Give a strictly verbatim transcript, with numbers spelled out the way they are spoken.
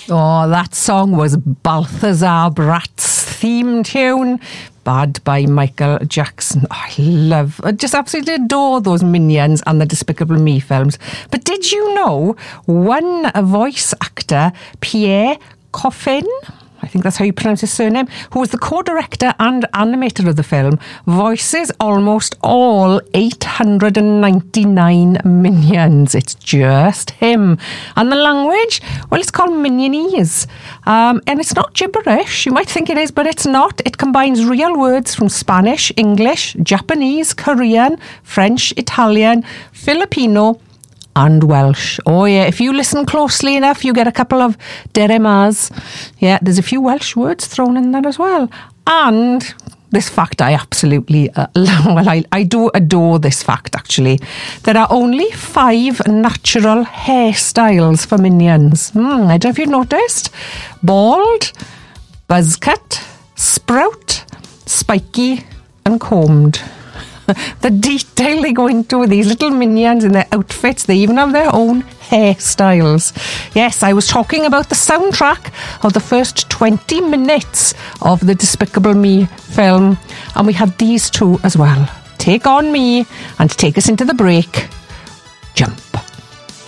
Oh, that song was Balthazar Brat's theme tune. Bad by Michael Jackson. Oh, I love, I just absolutely adore those Minions and the Despicable Me films. But did you know one voice actor, Pierre Coffin, I think that's how you pronounce his surname, who was the co-director and animator of the film, voices almost all eight hundred ninety-nine Minions. It's just him. And the language, well, it's called Minionese. Um, and it's not gibberish. You might think it is, but it's not. It combines real words from Spanish, English, Japanese, Korean, French, Italian, Filipino, and Welsh. Oh yeah, if you listen closely enough, you get a couple of deremas. Yeah, there's a few Welsh words thrown in there as well. And this fact I absolutely, uh, well, I, I do adore this fact actually. There are only five natural hairstyles for Minions. Hmm, I don't know if you've noticed. Bald, buzz cut, sprout, spiky, and combed. The detail they go into with these little Minions in their outfits. They even have their own hairstyles. Yes, I was talking about the soundtrack of the first twenty minutes of the Despicable Me film. And we had these two as well. Take On Me and take us into the break.